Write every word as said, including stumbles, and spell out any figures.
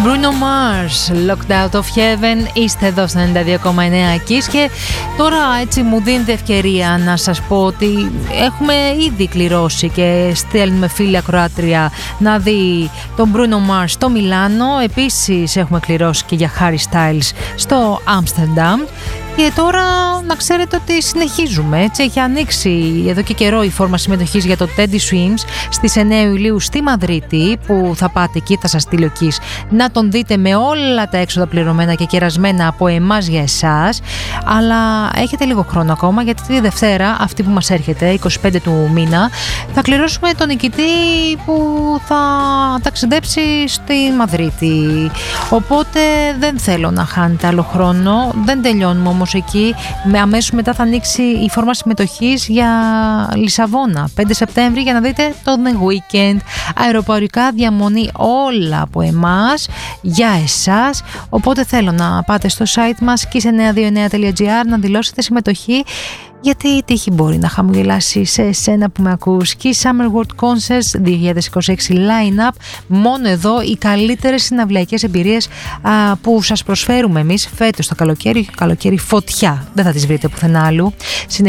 Bruno Mars, Locked Out of Heaven. Είστε εδώ στο ενενήντα δύο κόμμα εννέα Kiss και τώρα έτσι μου δίνετε ευκαιρία να σας πω ότι έχουμε ήδη κληρώσει και στέλνουμε φίλη ακροάτρια να δει τον Bruno Mars στο Μιλάνο. Επίσης έχουμε κληρώσει και για Harry Styles στο Άμστερνταμ. Και τώρα να ξέρετε ότι συνεχίζουμε, έτσι έχει ανοίξει εδώ και καιρό η φόρμα συμμετοχής για το Teddy Swims στις εννέα Ιουλίου στη Μαδρίτη, που θα πάτε εκεί, θα σας στείλω εκεί να τον δείτε με όλα τα έξοδα πληρωμένα και κερασμένα από εμάς για εσάς. Αλλά έχετε λίγο χρόνο ακόμα, γιατί τη Δευτέρα, αυτή που μας έρχεται, είκοσι πέντε του μήνα, θα κληρώσουμε τον νικητή που θα ταξιδέψει στη Μαδρίτη. Οπότε δεν θέλω να χάνετε άλλο χρόνο, δεν τελειώνουμε όμως εκεί. Με αμέσως μετά θα ανοίξει η φόρμα συμμετοχής για Λισαβόνα πέντε Σεπτέμβρη, για να δείτε το The Weekend, αεροπορικά, διαμονή, όλα από εμάς για εσάς. Οπότε θέλω να πάτε στο site μας kiss εννιακόσια είκοσι εννέα τελεία gr να δηλώσετε συμμετοχή, γιατί η τύχη μπορεί να χαμογελάσει σε εσένα που με ακούς. Kiss Summer World Concerts δύο χιλιάδες είκοσι έξι line-up. Μόνο εδώ οι καλύτερες συναυλιακές εμπειρίες α, που σας προσφέρουμε εμείς φέτος το καλοκαίρι. Καλοκαίρι φωτιά, δεν θα τις βρείτε πουθενά άλλου.